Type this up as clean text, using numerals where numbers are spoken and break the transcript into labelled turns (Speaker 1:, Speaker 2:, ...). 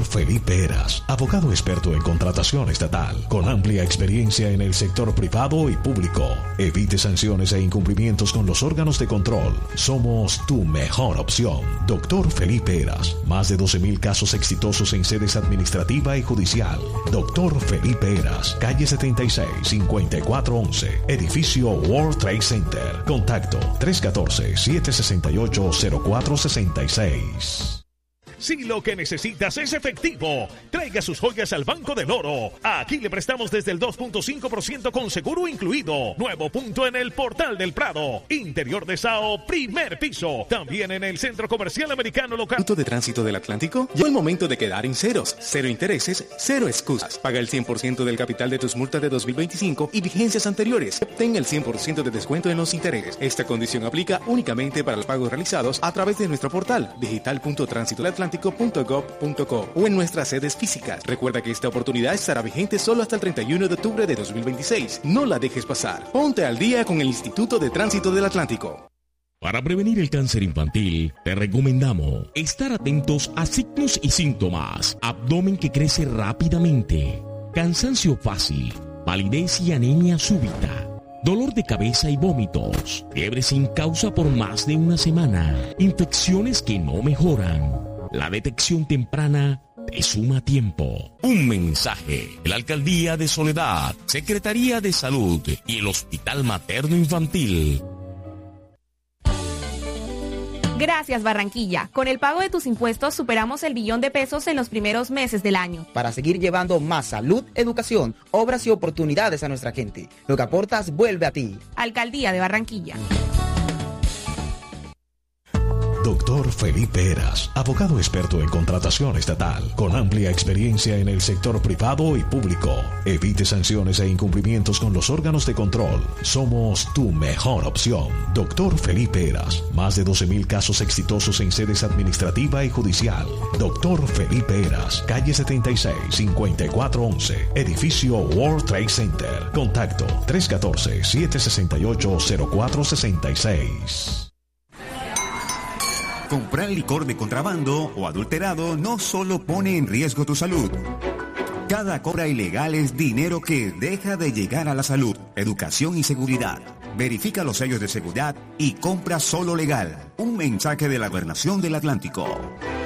Speaker 1: Felipe Heras, abogado experto en contratación estatal, con amplia experiencia en el sector privado y público. Evite sanciones e incumplimientos con los órganos de control. Somos tu mejor opción. Doctor Felipe Heras, más de 12,000 casos exitosos en sedes administrativa y judicial. Doctor Felipe Heras, calle 76, 5411, edificio World Trade Center. Contacto 314-768-0466.
Speaker 2: Si lo que necesitas es efectivo, traiga sus joyas al Banco del Oro. Aquí le prestamos desde el 2.5% con seguro incluido. Nuevo punto en el Portal del Prado. Interior de Sao, primer piso. También en el Centro Comercial Americano Local.
Speaker 3: ¿Punto de tránsito del Atlántico? Llegó el momento de quedar en ceros. Cero intereses, cero excusas. Paga el 100% del capital de tus multas de 2025 y vigencias anteriores. Obtén el 100% de descuento en los intereses. Esta condición aplica únicamente para los pagos realizados a través de nuestro portal digital.transitoelatlántico.gov.co o en nuestras sedes físicas. Recuerda que esta oportunidad estará vigente solo hasta el 31 de octubre de 2026. No la dejes pasar. Ponte al día con el Instituto de Tránsito del Atlántico.
Speaker 4: Para prevenir el cáncer infantil, te recomendamos estar atentos a signos y síntomas. Abdomen que crece rápidamente, cansancio fácil, palidez y anemia súbita, dolor de cabeza y vómitos, fiebre sin causa por más de una semana, infecciones que no mejoran. La detección temprana te suma tiempo. Un mensaje de la Alcaldía de Soledad, Secretaría de Salud y el Hospital Materno Infantil.
Speaker 5: Gracias, Barranquilla. Con el pago de tus impuestos superamos el $1 billón en los primeros meses del año.
Speaker 6: Para seguir llevando más salud, educación, obras y oportunidades a nuestra gente. Lo que aportas vuelve a ti.
Speaker 5: Alcaldía de Barranquilla.
Speaker 1: Doctor Felipe Heras, abogado experto en contratación estatal, con amplia experiencia en el sector privado y público. Evite sanciones e incumplimientos con los órganos de control. Somos tu mejor opción. Doctor Felipe Heras, más de 12,000 casos exitosos en sedes administrativa y judicial. Doctor Felipe Heras, calle 76, 5411, edificio World Trade Center. Contacto 314-768-0466.
Speaker 7: Comprar licor de contrabando o adulterado no solo pone en riesgo tu salud. Cada compra ilegal es dinero que deja de llegar a la salud, educación y seguridad. Verifica los sellos de seguridad y compra solo legal. Un mensaje de la Gobernación del Atlántico.